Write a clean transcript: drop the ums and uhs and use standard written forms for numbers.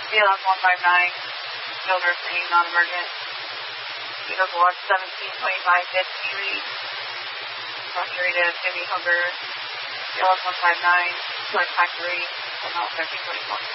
BLS 159, skilled nursing, non-emergent. Unit block 1725 Dead Street. Saturated, Jimmy Hooker, BLS 159, Select Factory, and all 1324.